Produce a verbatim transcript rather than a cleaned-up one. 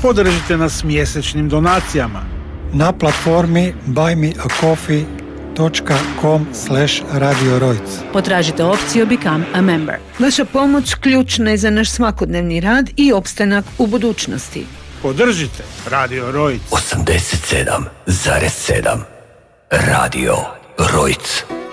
Podržite nas mjesečnim donacijama na platformi buymeacoffee.com slash Radio Rojc. Potražite opciju Become a Member. Vaša pomoć ključna je za naš svakodnevni rad i opstanak u budućnosti. Podržite Radio Rojc. osamdeset sedam zarez sedam Radio Rojc.